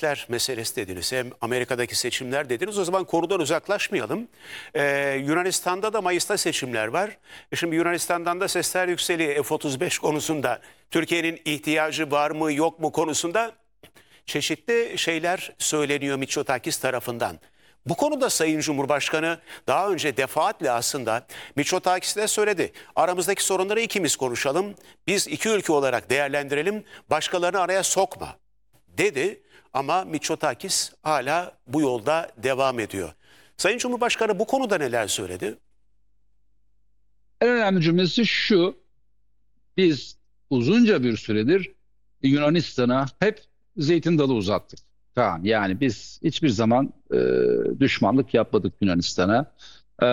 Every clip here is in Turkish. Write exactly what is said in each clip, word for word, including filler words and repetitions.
gençler meselesi dediniz, hem Amerika'daki seçimler dediniz. O zaman konudan uzaklaşmayalım. Ee, Yunanistan'da da Mayıs'ta seçimler var. E şimdi Yunanistan'dan da sesler yükseliyor F otuz beş konusunda. Türkiye'nin ihtiyacı var mı yok mu konusunda çeşitli şeyler söyleniyor Mitsotakis tarafından. Bu konuda Sayın Cumhurbaşkanı daha önce defaatle aslında Mitsotakis de söyledi. Aramızdaki sorunları ikimiz konuşalım. Biz iki ülke olarak değerlendirelim. Başkalarını araya sokma dedi. Ama Mitsotakis hala bu yolda devam ediyor. Sayın Cumhurbaşkanı bu konuda neler söyledi? En önemli cümlesi şu: biz uzunca bir süredir Yunanistan'a hep zeytin dalı uzattık. Tamam, yani biz hiçbir zaman e, düşmanlık yapmadık Yunanistan'a. E,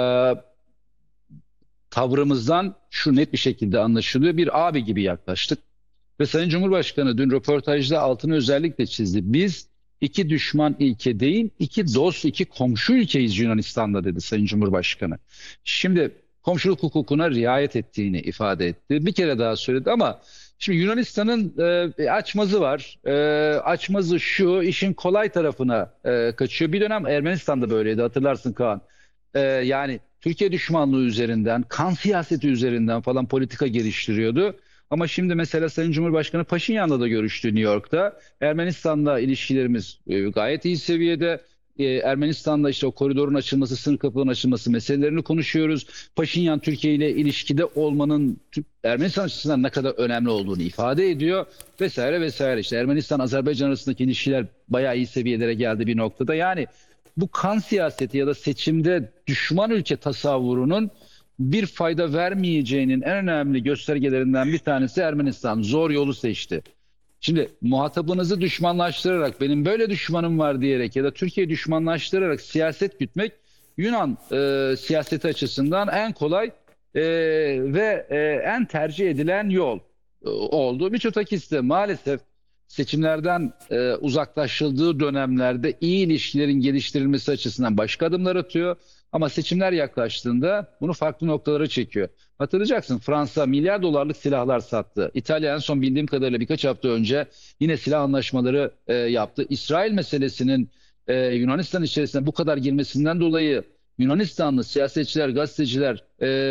tavrımızdan şu net bir şekilde anlaşılıyor: bir abi gibi yaklaştık. Ve Sayın Cumhurbaşkanı dün röportajda altını özellikle çizdi. Biz iki düşman ülke değil, iki dost, iki komşu ülkeyiz Yunanistan'da, dedi Sayın Cumhurbaşkanı. Şimdi komşuluk hukukuna riayet ettiğini ifade etti. Bir kere daha söyledi ama şimdi Yunanistan'ın e, açmazı var. E, açmazı şu: işin kolay tarafına e, kaçıyor. Bir dönem Ermenistan'da böyleydi, hatırlarsın Kaan. E, yani Türkiye düşmanlığı üzerinden, kan siyaseti üzerinden falan politika geliştiriyordu. Ama şimdi mesela Sayın Cumhurbaşkanı Paşinyan'la da görüştü New York'ta. Ermenistan'la ilişkilerimiz e, gayet iyi seviyede. E, Ermenistan'da işte o koridorun açılması, sınır kapılarının açılması meselelerini konuşuyoruz. Paşinyan Türkiye ile ilişkide olmanın Ermenistan açısından ne kadar önemli olduğunu ifade ediyor. Vesaire vesaire. İşte Ermenistan-Azerbaycan arasındaki ilişkiler bayağı iyi seviyelere geldi bir noktada. Yani bu kan siyaseti ya da seçimde düşman ülke tasavvurunun bir fayda vermeyeceğinin en önemli göstergelerinden bir tanesi Ermenistan. Zor yolu seçti. Şimdi muhatabınızı düşmanlaştırarak, benim böyle düşmanım var diyerek ya da Türkiye düşmanlaştırarak siyaset gütmek Yunan e, siyaseti açısından en kolay e, ve e, en tercih edilen yol e, oldu. Mitsotakis de maalesef seçimlerden e, uzaklaşıldığı dönemlerde iyi ilişkilerin geliştirilmesi açısından başka adımlar atıyor. Ama seçimler yaklaştığında bunu farklı noktalara çekiyor. Hatırlayacaksın, Fransa milyar dolarlık silahlar sattı. İtalya en son bildiğim kadarıyla birkaç hafta önce yine silah anlaşmaları e, yaptı. İsrail meselesinin e, Yunanistan içerisine bu kadar girmesinden dolayı Yunanistanlı siyasetçiler, gazeteciler,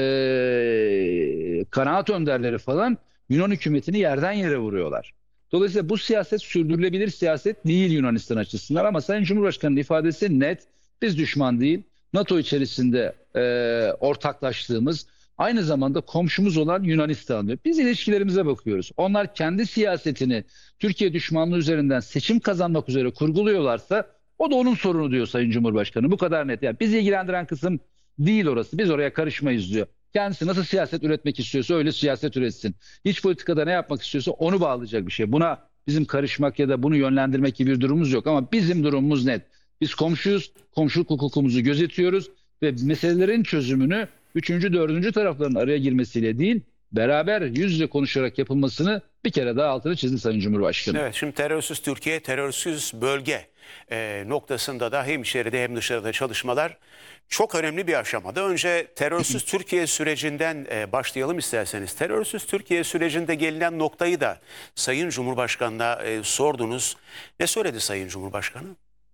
e, kanaat önderleri falan Yunan hükümetini yerden yere vuruyorlar. Dolayısıyla bu siyaset sürdürülebilir siyaset değil Yunanistan açısından. Ama Sayın Cumhurbaşkanı'nın ifadesi net: biz düşman değil, NATO içerisinde e, ortaklaştığımız, aynı zamanda komşumuz olan Yunanistan diyor. Biz ilişkilerimize bakıyoruz. Onlar kendi siyasetini Türkiye düşmanlığı üzerinden seçim kazanmak üzere kurguluyorlarsa o da onun sorunu diyor Sayın Cumhurbaşkanı. Bu kadar net. Yani bizi ilgilendiren kısım değil orası. Biz oraya karışmayız diyor. Kendisi nasıl siyaset üretmek istiyorsa öyle siyaset üretsin. İç politikada ne yapmak istiyorsa onu bağlayacak bir şey. Buna bizim karışmak ya da bunu yönlendirmek gibi bir durumumuz yok. Ama bizim durumumuz net. Biz komşuyuz, komşuluk hukukumuzu gözetiyoruz ve meselelerin çözümünü üçüncü, dördüncü tarafların araya girmesiyle değil, beraber yüz yüze konuşarak yapılmasını bir kere daha altını çizdi Sayın Cumhurbaşkanı. Evet, şimdi terörsüz Türkiye, terörsüz bölge e, noktasında da hem içeride hem dışarıda çalışmalar çok önemli bir aşamada. Önce terörsüz Türkiye sürecinden e, başlayalım isterseniz. Terörsüz Türkiye sürecinde gelinen noktayı da Sayın Cumhurbaşkanı'na e, sordunuz. Ne söyledi Sayın Cumhurbaşkanı?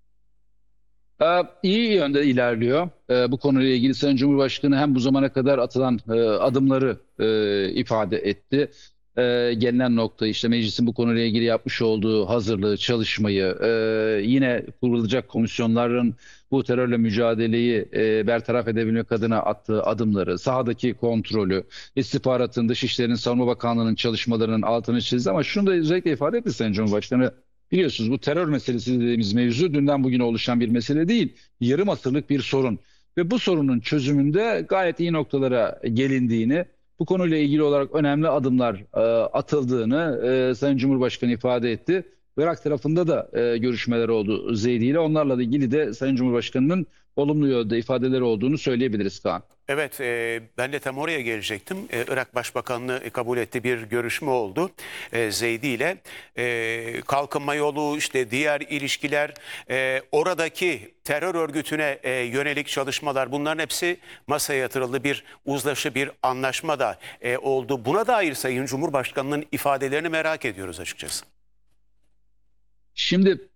Ee, iyi yönde ilerliyor. Ee, bu konuyla ilgili Sayın Cumhurbaşkanı hem bu zamana kadar atılan e, adımları e, ifade etti. E, gelinen noktayı, işte meclisin bu konuyla ilgili yapmış olduğu hazırlığı, çalışmayı, e, yine kurulacak komisyonların bu terörle mücadeleyi e, bertaraf edebilmek adına attığı adımları, sahadaki kontrolü, istihbaratın, Dışişleri'nin, Savunma Bakanlığı'nın çalışmalarının altını çizdi. Ama şunu da özellikle ifade etti Sayın Cumhurbaşkanı. Biliyorsunuz, bu terör meselesi dediğimiz mevzu dünden bugüne oluşan bir mesele değil. Yarım asırlık bir sorun. Ve bu sorunun çözümünde gayet iyi noktalara gelindiğini, bu konuyla ilgili olarak önemli adımlar e, atıldığını e, Sayın Cumhurbaşkanı ifade etti. Irak tarafında da e, görüşmeler oldu Zeydi ile. Onlarla da ilgili de Sayın Cumhurbaşkanı'nın olumlu yönde ifadeleri olduğunu söyleyebiliriz Kaan. Evet, e, ben de tam oraya gelecektim. E, Irak Başbakanlığı kabul etti, bir görüşme oldu e, Zeydi ile. E, kalkınma yolu, işte diğer ilişkiler, e, oradaki terör örgütüne e, yönelik çalışmalar, bunların hepsi masaya yatırıldı. Bir uzlaşı, bir anlaşma da e, oldu. Buna dair Sayın Cumhurbaşkanı'nın ifadelerini merak ediyoruz açıkçası. Şimdi